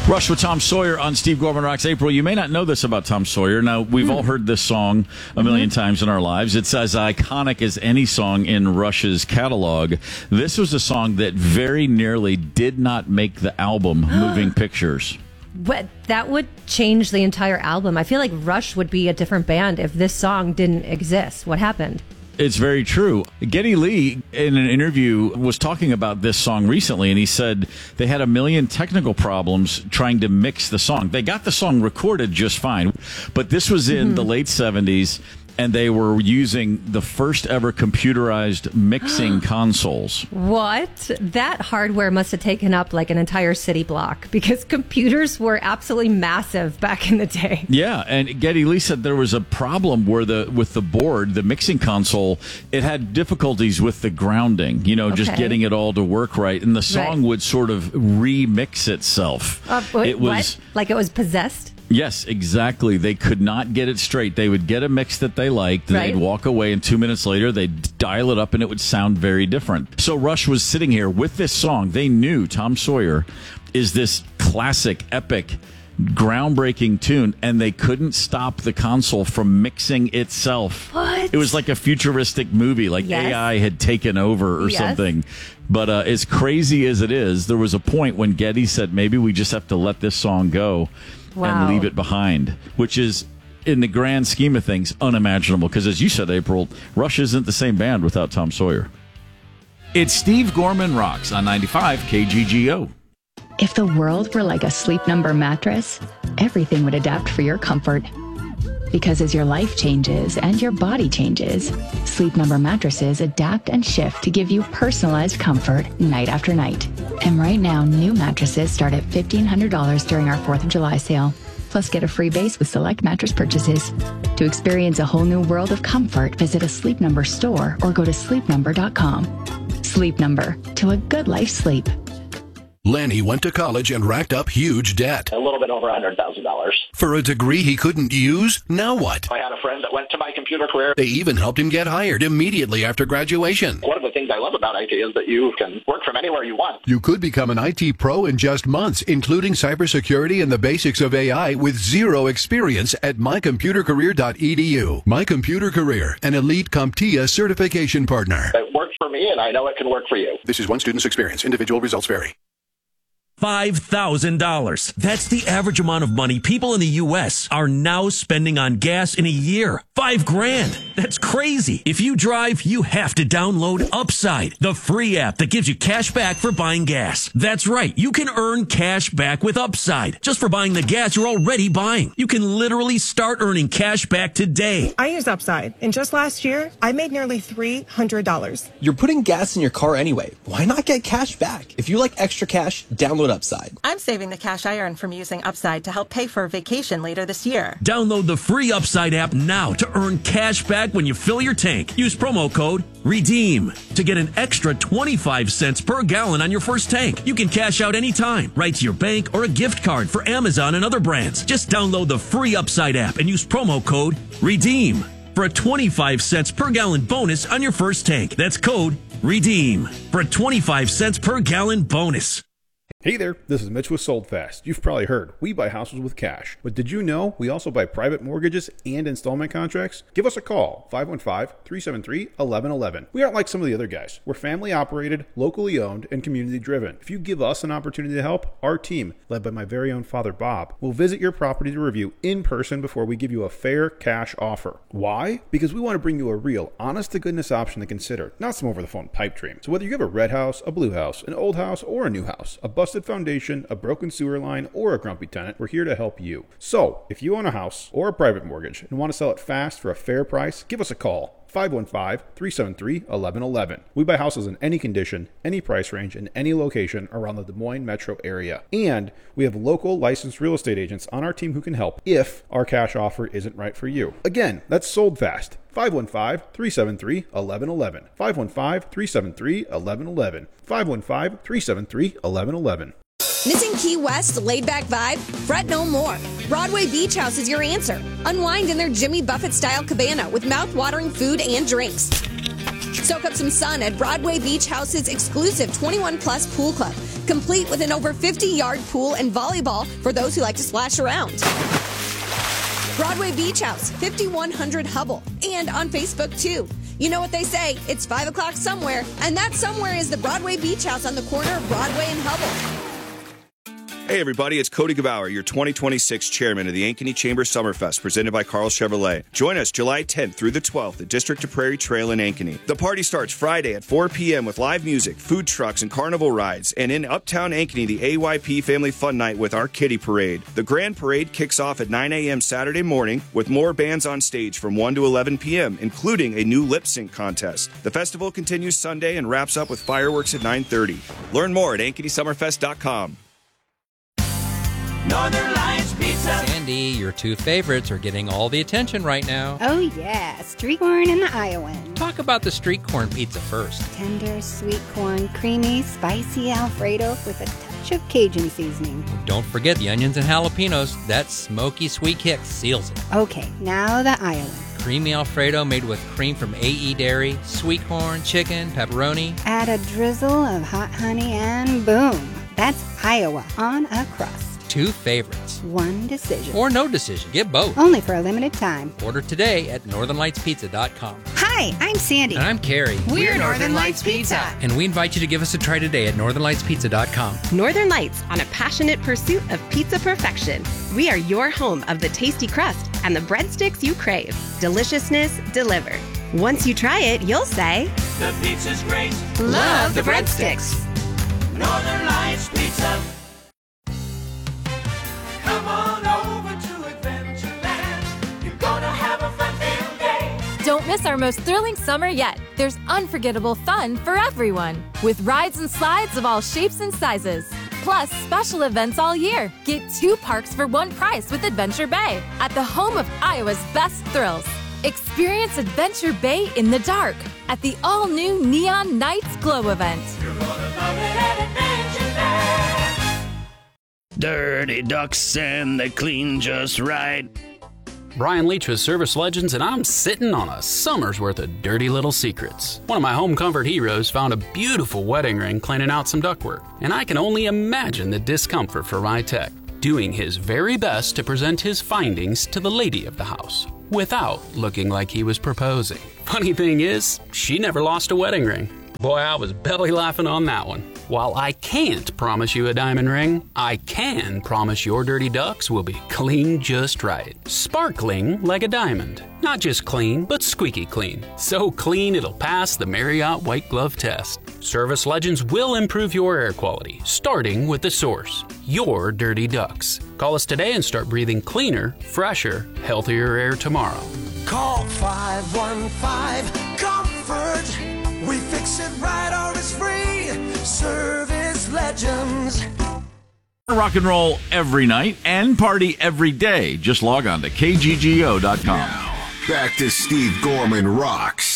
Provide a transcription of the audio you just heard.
Rush with Tom Sawyer on Steve Gorman Rocks. April, you may not know this about Tom Sawyer. Now, we've all heard this song a million times in our lives. It's as iconic as any song in Rush's catalog. This was a song that very nearly did not make the album Moving Pictures. But that would change the entire album. I feel like Rush would be a different band if this song didn't exist. What happened? It's very true. Geddy Lee, in an interview, was talking about this song recently, and he said they had a million technical problems trying to mix the song. They got the song recorded just fine, but this was in the late 70s, and they were using the first ever computerized mixing consoles. What? That hardware must have taken up like an entire city block because computers were absolutely massive back in the day. Yeah, and Geddy Lee said there was a problem where with the board, the mixing console, it had difficulties with the grounding, just getting it all to work right, and the song would sort of remix itself. What? Like it was possessed? Yes, exactly. They could not get it straight. They would get a mix that they liked. They'd walk away, and 2 minutes later, they'd dial it up, and it would sound very different. So Rush was sitting here with this song. They knew Tom Sawyer is this classic, epic, groundbreaking tune, and they couldn't stop the console from mixing itself. What? It was like a futuristic movie, like AI had taken over or something. But as crazy as it is, there was a point when Geddy said, maybe we just have to let this song go. And leave it behind, which is, in the grand scheme of things, unimaginable. Because as you said, April, Rush isn't the same band without Tom Sawyer. It's Steve Gorman Rocks on 95 KGGO. If the world were like a Sleep Number mattress, everything would adapt for your comfort. Because as your life changes and your body changes, Sleep Number mattresses adapt and shift to give you personalized comfort night after night. And right now, new mattresses start at $1,500 during our 4th of July sale. Plus, get a free base with select mattress purchases. To experience a whole new world of comfort, visit a Sleep Number store or go to sleepnumber.com. Sleep Number, to a good life sleep. Lenny went to college and racked up huge debt. A little bit over $100,000. For a degree he couldn't use? Now what? I had a friend that went to my computer career. They even helped him get hired immediately after graduation. One of the things I love about IT is that you can work from anywhere you want. You could become an IT pro in just months, including cybersecurity and the basics of AI with zero experience at mycomputercareer.edu. My Computer Career, an elite CompTIA certification partner. It worked for me, and I know it can work for you. This is one student's experience. Individual results vary. $5,000. That's the average amount of money people in the U.S. are now spending on gas in a year. $5,000. That's crazy. If you drive, you have to download Upside, the free app that gives you cash back for buying gas. That's right. You can earn cash back with Upside just for buying the gas you're already buying. You can literally start earning cash back today. I use Upside, and just last year, I made nearly $300. You're putting gas in your car anyway. Why not get cash back? If you like extra cash, download Upside. I'm saving the cash I earn from using Upside to help pay for a vacation later this year. Download the free Upside app now to earn cash back when you fill your tank. Use promo code REDEEM to get an extra 25 cents per gallon on your first tank. You can cash out anytime, right to your bank or a gift card for Amazon and other brands. Just download the free Upside app and use promo code REDEEM for a 25 cents per gallon bonus on your first tank. That's code REDEEM for a 25 cents per gallon bonus. Hey there, this is Mitch with Sold Fast. You've probably heard, we buy houses with cash. But did you know we also buy private mortgages and installment contracts? Give us a call, 515-373-1111. We aren't like some of the other guys. We're family operated, locally owned, and community driven. If you give us an opportunity to help, our team, led by my very own father Bob, will visit your property to review in person before we give you a fair cash offer. Why? Because we want to bring you a real, honest-to-goodness option to consider, not some over-the-phone pipe dream. So whether you have a red house, a blue house, an old house, or a new house, a busted foundation, a broken sewer line, or a grumpy tenant, we're here to help you. So, if you own a house or a private mortgage and want to sell it fast for a fair price, give us a call. 515-373-1111. We buy houses in any condition, any price range, in any location around the Des Moines metro area. And we have local licensed real estate agents on our team who can help if our cash offer isn't right for you. Again, that's Sold Fast. 515-373-1111. 515-373-1111. 515-373-1111. Missing Key West laid-back vibe? Fret no more. Broadway Beach House is your answer. Unwind in their Jimmy Buffett-style cabana with mouth-watering food and drinks. Soak up some sun at Broadway Beach House's exclusive 21-plus pool club. complete with an over 50-yard pool and volleyball for those who like to splash around. Broadway Beach House, 5100 Hubble, and on Facebook, too. You know what they say, it's 5 o'clock somewhere, and that somewhere is the Broadway Beach House on the corner of Broadway and Hubble. Hey everybody, it's Cody Gebauer, your 2026 chairman of the Ankeny Chamber Summerfest, presented by Carl Chevrolet. Join us July 10th through the 12th at District to Prairie Trail in Ankeny. The party starts Friday at 4 p.m. with live music, food trucks, and carnival rides. And in Uptown Ankeny, the AYP Family Fun Night with our Kitty Parade. The Grand Parade kicks off at 9 a.m. Saturday morning with more bands on stage from 1 to 11 p.m., including a new lip sync contest. The festival continues Sunday and wraps up with fireworks at 9:30. Learn more at AnkenySummerfest.com. Northern Lights Pizza. Sandy, your two favorites are getting all the attention right now. Oh, yeah. Street corn and the Iowan. Talk about the street corn pizza first. Tender, sweet corn, creamy, spicy Alfredo with a touch of Cajun seasoning. Don't forget the onions and jalapenos. That smoky sweet kick seals it. Okay, now the Iowan. Creamy Alfredo made with cream from AE Dairy, sweet corn, chicken, pepperoni. Add a drizzle of hot honey and boom. That's Iowa on a crust. Two favorites. One decision. Or no decision. Get both. Only for a limited time. Order today at northernlightspizza.com. Hi, I'm Sandy. And I'm Carrie. We're Northern Lights Pizza. And we invite you to give us a try today at northernlightspizza.com. Northern Lights, on a passionate pursuit of pizza perfection. We are your home of the tasty crust and the breadsticks you crave. Deliciousness delivered. Once you try it, you'll say, the pizza's great. Love the breadsticks. Northern Lights Pizza. Come on over to Adventureland. You're gonna have a fun-filled day. Don't miss our most thrilling summer yet. There's unforgettable fun for everyone, with rides and slides of all shapes and sizes. Plus, special events all year. Get 2 parks for 1 price with Adventure Bay at the home of Iowa's best thrills. Experience Adventure Bay in the dark at the all-new Neon Nights Glow event. You're gonna love it at Adventureland. Dirty ducks and they clean just right. Brian Leach with Service Legends, and I'm sitting on a summer's worth of dirty little secrets. One of my home comfort heroes found a beautiful wedding ring cleaning out some ductwork, and I can only imagine the discomfort for my tech, doing his very best to present his findings to the lady of the house, without looking like he was proposing. Funny thing is, she never lost a wedding ring. Boy, I was belly laughing on that one. While I can't promise you a diamond ring, I can promise your dirty ducks will be clean just right. Sparkling like a diamond. Not just clean, but squeaky clean. So clean it'll pass the Marriott White Glove test. Service Legends will improve your air quality, starting with the source, your dirty ducks. Call us today and start breathing cleaner, fresher, healthier air tomorrow. Call 515-COMFORT. We fix it right or it's free. Service Legends. Rock and roll every night and party every day. Just log on to KGGO.com. Now, back to Steve Gorman Rocks